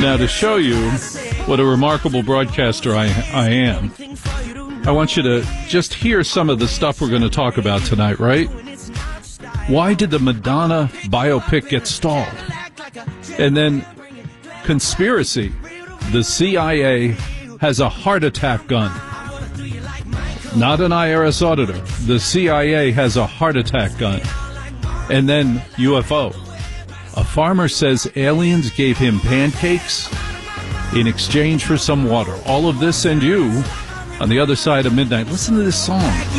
Now, to show you what a remarkable broadcaster I am, I want you to just hear some of the stuff we're going to talk about tonight, right? Why did the Madonna biopic get stalled? And then conspiracy. The CIA has a heart attack gun. Not an IRS auditor. The CIA has a heart attack gun. And then UFO. A farmer says aliens gave him pancakes in exchange for some water. All of this and you on the other side of midnight. Listen to this song.